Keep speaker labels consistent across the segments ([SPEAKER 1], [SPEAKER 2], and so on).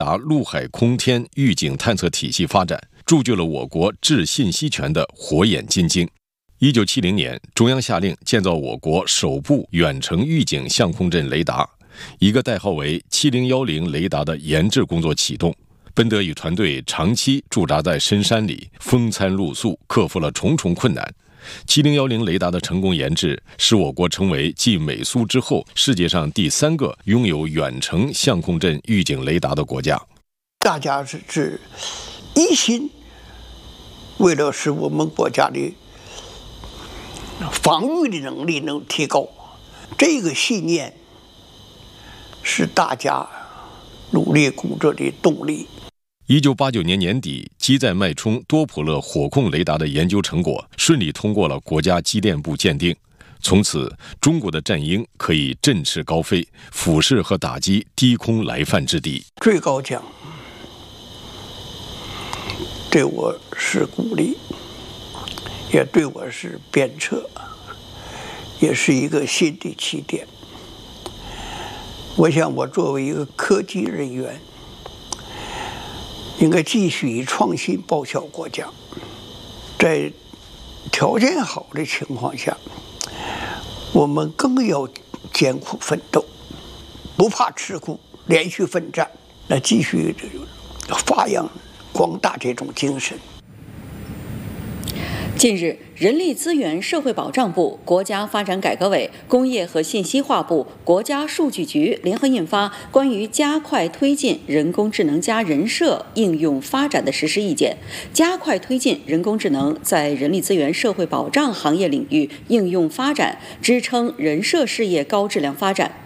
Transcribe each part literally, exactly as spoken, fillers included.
[SPEAKER 1] 达陆海空天预警探测体系发展，铸就了我国制信息权的火眼金睛。一九七零年，中央下令建造我国首部远程预警相控阵雷达，一个代号为七零一零雷达的研制工作启动。奔德与团队长期驻扎在深山里，风餐露宿，克服了重重困难。七零一零雷达的成功研制，使我国成为继美苏之后世界上第三个拥有远程相控阵预警雷达的国家。
[SPEAKER 2] 大家是是一心为了使我们国家的防御的能力能提高，这个信念是大家努力工作的动力。
[SPEAKER 1] 一九八九年年底，机载脉冲多普勒火控雷达的研究成果顺利通过了国家机电部鉴定。从此，中国的战鹰可以振翅高飞，俯视和打击低空来犯之敌。
[SPEAKER 2] 最高奖对我是鼓励，也对我是鞭策，也是一个新的起点。我想，我作为一个科技人员，应该继续以创新报效国家。在条件好的情况下，我们更要艰苦奋斗，不怕吃苦，连续奋战，来继续发扬光大这种精神。
[SPEAKER 3] 近日，人力资源社会保障部、国家发展改革委、工业和信息化部、国家数据局联合印发《关于加快推进人工智能加人社应用发展的实施意见》，加快推进人工智能在人力资源社会保障行业领域应用发展，支撑人社事业高质量发展。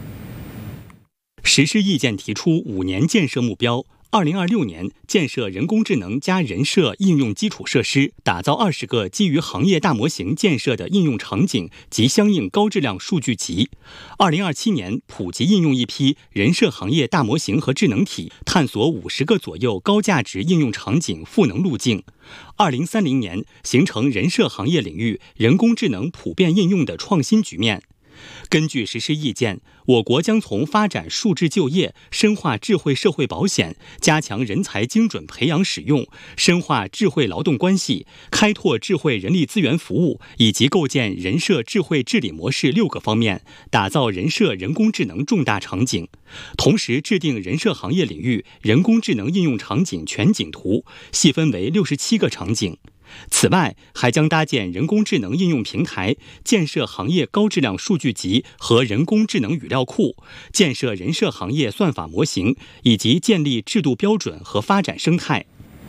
[SPEAKER 4] 实施意见提出五年建设目标。二零二六年建设人工智能加人社应用基础设施，打造二十个基于行业大模型建设的应用场景及相应高质量数据集。二零二七年普及应用一批人社行业大模型和智能体，探索五十个左右高价值应用场景赋能路径。二零三零年形成人社行业领域人工智能普遍应用的创新局面。根据实施意见，我国将从发展数字就业、深化智慧社会保险、加强人才精准培养使用、深化智慧劳动关系、开拓智慧人力资源服务以及构建人社智慧治理模式六个方面，打造人社人工智能重大场景。同时制定人社行业领域人工智能应用场景全景图，细分为六十七个场景。此外，还将搭建人工智能应用平台，建设行业高质量数据集和人工智能语料库，建设人社行业算法模型，以及建立制度标准和发展生态。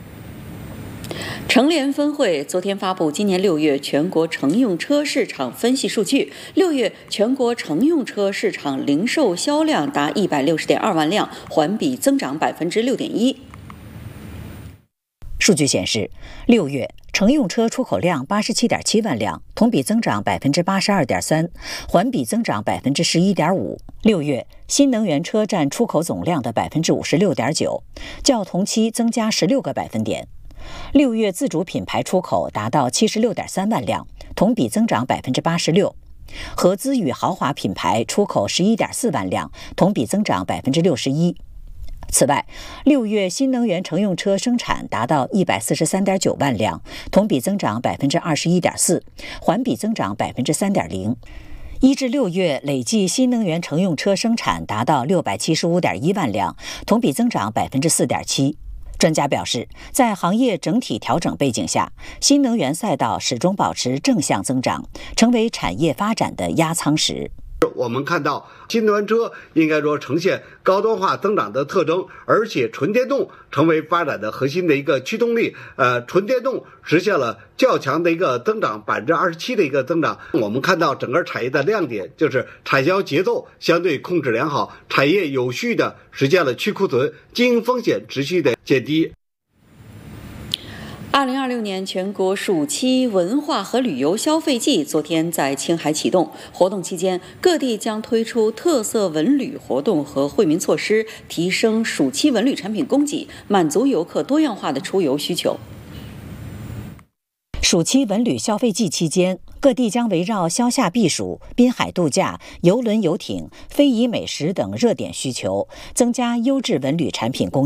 [SPEAKER 3] 乘联分会昨天发布今年六月全国乘用车市场分析数据，六月全国乘用车市场零售销量达一百六十点二万辆，环比增长百分之六点一。
[SPEAKER 5] 数据显示，六月乘用车出口量八十七点七万辆，同比增长百分之八十二点三，环比增长百分之十一点五。六月新能源车占出口总量的百分之五十六点九，较同期增加十六个百分点。六月自主品牌出口达到七十六点三万辆，同比增长百分之八十六。合资与豪华品牌出口十一点四万辆，同比增长百分之六十一。此外，六月新能源乘用车生产达到一百四十三点九万辆，同比增长百分之二十一点四，环比增长百分之三点零。一至六月累计新能源乘用车生产达到六百七十五点一万辆，同比增长百分之四点七。专家表示，在行业整体调整背景下，新能源赛道始终保持正向增长，成为产业发展的压舱石。
[SPEAKER 6] 我们看到新能源车应该说呈现高端化增长的特征，而且纯电动成为发展的核心的一个驱动力。呃，纯电动实现了较强的一个增长，百分之二十七的一个增长。我们看到整个产业的亮点就是产销节奏相对控制良好，产业有序的实现了去库存，经营风险持续的减低。
[SPEAKER 3] 二零二六年全国暑期文化和旅游消费季昨天在青海启动，活动期间各地将推出特色文旅活动和惠民措施，提升暑期文旅产品供给，满足游客多样化的出游需求。
[SPEAKER 5] 暑期文旅消费季期间，各地将围绕消夏避暑、滨海度假、邮轮游艇、非遗美食等热点需求，增加优质文旅产品供应。